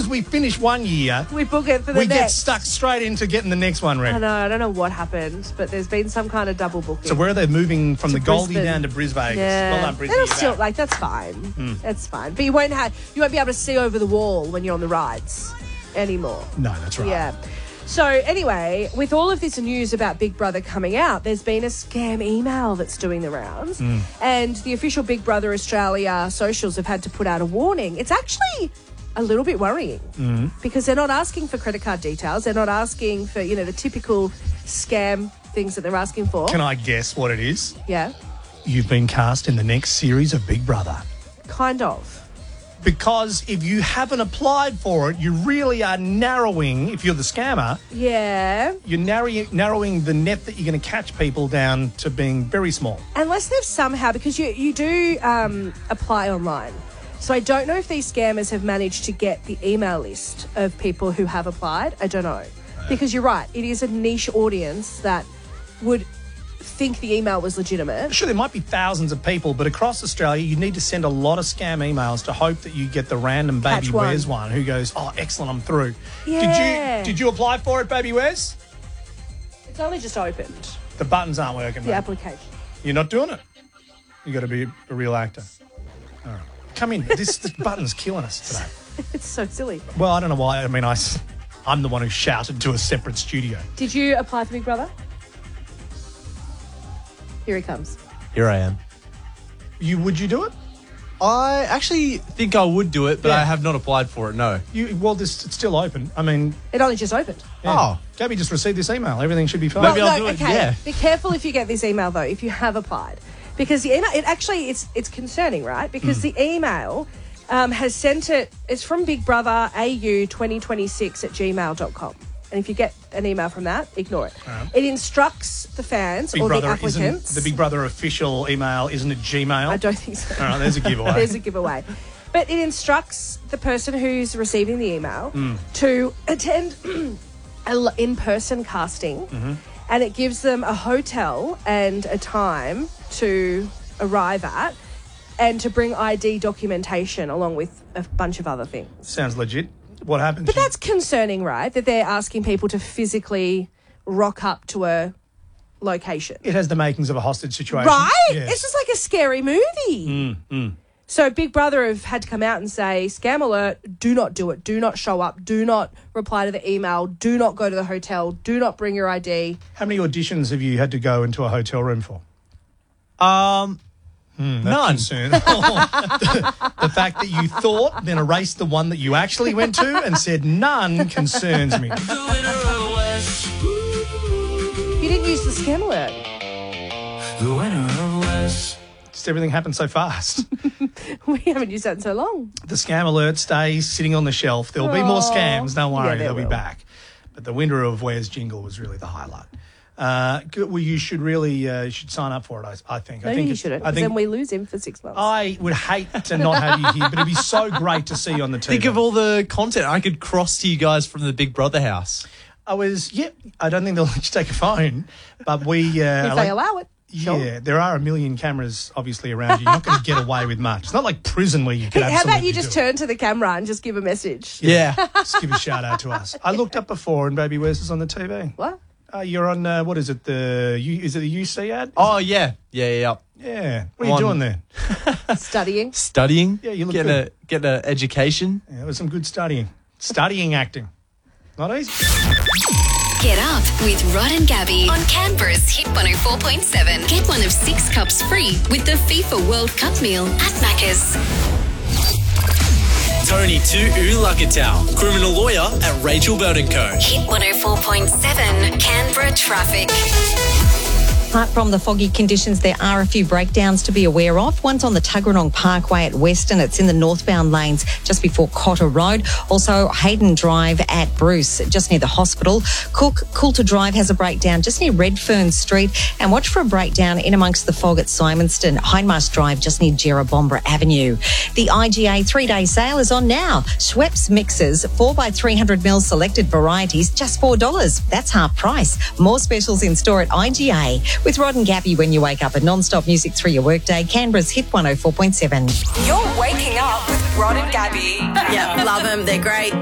as we finish one year, we book it for the we next. get stuck straight into getting the next one ready. I don't know what happened, but there's been some kind of double booking. So where are they moving from To the Goldie Brisbane. down to Brisbane? Yeah, Well done, Brisbane. it'll you're still back. like that's fine. That's fine, but you won't be able to see over the wall when you're on the rides anymore. No, that's right. Yeah. So anyway, with all of this news about Big Brother coming out, there's been a scam email that's doing the rounds, and the official Big Brother Australia socials have had to put out a warning. It's actually a little bit worrying because they're not asking for credit card details. They're not asking for, the typical scam things that they're asking for. Can I guess what it is? Yeah, You've been cast in the next series of Big Brother. kind of. Because if you haven't applied for it, you really are narrowing, if you're the scammer, Yeah. you're narrowing the net that you're going to catch people down to being very small. Unless they've somehow, because you do apply online. So I don't know if these scammers have managed to get the email list of people who have applied. I don't know. Because you're right, it is a niche audience that would think the email was legitimate. Sure, there might be thousands of people, but across Australia, you need to send a lot of scam emails to hope that you get the random Baby Catch one. Wes one who goes, oh, excellent, I'm through. Yeah. Did you apply for it, Baby Wes? It's only just opened, The buttons aren't working, the mate. application. You're not doing it. You got to be a real actor. All right. Come in. This button's killing us today. It's so silly. Well, I don't know why. I mean, I'm the one who shouted to a separate studio. Did you apply for Big Brother? Here he comes. Here I am. Would you do it? I actually think I would do it, but Yeah. I have not applied for it, no. It's still open. I mean, It only just opened. yeah. Oh. Gabby just received this email. Everything should be fine. Maybe I'll do it, okay. yeah. Be careful if you get this email though, if you have applied, because the email it's concerning, right? Because the email has sent it. It's from Big Brother AU 2026@gmail.com, and if you get an email from that, ignore it. It instructs the fans Big or the Brother applicants. isn't the Big Brother official email, isn't it Gmail? I don't think so. All right, there's a giveaway. There's a giveaway. But it instructs the person who's receiving the email to attend an in-person casting, and it gives them a hotel and a time to arrive at and to bring ID documentation along with a bunch of other things. Sounds legit. What happens? But that's concerning, right? That they're asking people to physically rock up to a location. It has the makings of a hostage situation. Right? Yes. It's just like a scary movie. So Big Brother have had to come out and say, scam alert, do not do it. Do not show up. Do not reply to the email. Do not go to the hotel. Do not bring your ID. How many auditions have you had to go into a hotel room for? None. Concern. The fact that you thought, then erased the one that you actually went to and said none concerns me. You didn't use the scam alert. Just everything happened so fast. We haven't used that in so long. The scam alert stays sitting on the shelf. There'll be more scams. Don't worry, Yeah, there they'll be will. back. But the winner of Where's Jingle was really the highlight. Well, you should really should sign up for it. I think. No, I think you shouldn't, I because think then we lose him for 6 months. I would hate to not have you here, but it'd be so great to see you on the TV. Think of all the content I could cross to you guys from the Big Brother house. I don't think they'll let you take a phone, but we. if they allow it. Sure. Yeah, there are a million cameras obviously around you. You're not going to get away with much. It's not like prison where you can How absolutely about you just do it. turn to the camera and just give a message? Yeah. Just give a shout out to us. I looked up before and Baby Wes is on the TV. What? You're on, what is it, is it the UC ad? Oh, yeah. Yeah. Yeah. What are you On- doing there? Studying. Studying. Yeah, you look getting an education. Yeah, it was some good studying. Studying acting. Not easy. Get up with Rod and Gabby on Canberra's Hit 104.7. Get one of 6 cups free with the FIFA World Cup meal at Macca's. Tony Tu'ulakatau, criminal lawyer at Rachel Burton Co. Hit 104.7 Canberra traffic. Apart from the foggy conditions, there are a few breakdowns to be aware of. One's on the Tuggeranong Parkway at Western. It's in the northbound lanes just before Cotter Road. Also, Hayden Drive at Bruce, just near the hospital. Coulter Drive has a breakdown just near Redfern Street. And watch for a breakdown in amongst the fog at Simonston. Hindmarsh Drive just near Jerrabomberra Avenue. The IGA 3-day sale is on now. Schweppes mixes, 4x300ml selected varieties, just $4. That's half price. More specials in store at IGA. With Rod and Gabby when you wake up, and non-stop music through your workday. Canberra's Hit 104.7. You're waking up with Rod and Gabby. Yeah, love them. They're great.